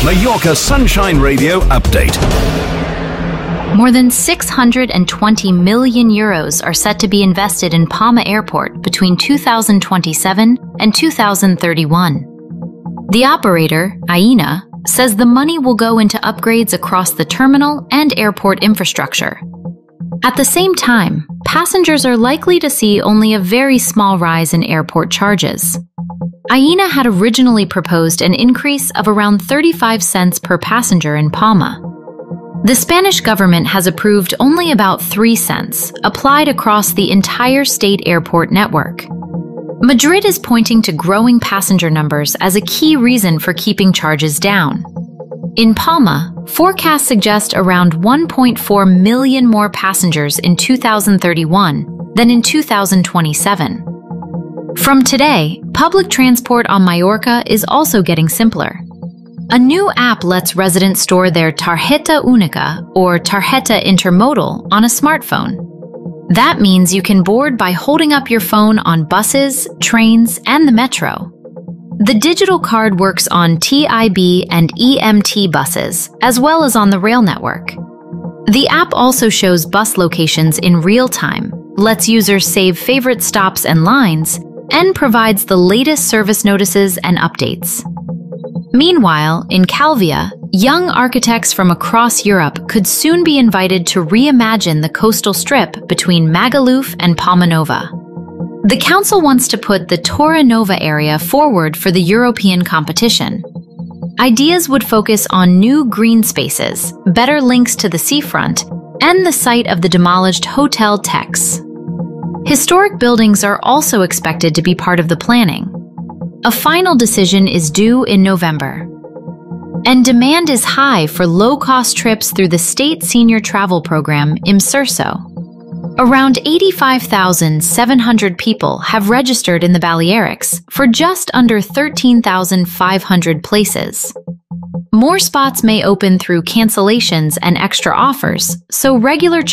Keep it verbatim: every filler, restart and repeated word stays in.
Mallorca Sunshine Radio update. More than six hundred twenty million euros are set to be invested in Palma Airport between two thousand twenty-seven and two thousand thirty-one. The operator, Aena, says the money will go into upgrades across the terminal and airport infrastructure. At the same time, passengers are likely to see only a very small rise in airport charges. Aena had originally proposed an increase of around thirty-five cents per passenger in Palma. The Spanish government has approved only about three cents, applied across the entire state airport network. Madrid is pointing to growing passenger numbers as a key reason for keeping charges down. In Palma, forecasts suggest around one point four million more passengers in two thousand thirty-one than in two thousand twenty-seven. From today, public transport on Mallorca is also getting simpler. A new app lets residents store their Tarjeta Única or Tarjeta Intermodal on a smartphone. That means you can board by holding up your phone on buses, trains, and the metro. The digital card works on T I B and E M T buses, as well as on the rail network. The app also shows bus locations in real time, lets users save favorite stops and lines, and provides the latest service notices and updates. Meanwhile, in Calvia, young architects from across Europe could soon be invited to reimagine the coastal strip between Magaluf and Palma Nova. The council wants to put the Torre Nova area forward for the European competition. Ideas would focus on new green spaces, better links to the seafront, and the site of the demolished Hotel Tex. Historic buildings are also expected to be part of the planning. A final decision is due in November. And demand is high for low-cost trips through the state senior travel program Imserso. Around eighty-five thousand seven hundred people have registered in the Balearics for just under thirteen thousand five hundred places. More spots may open through cancellations and extra offers, so regular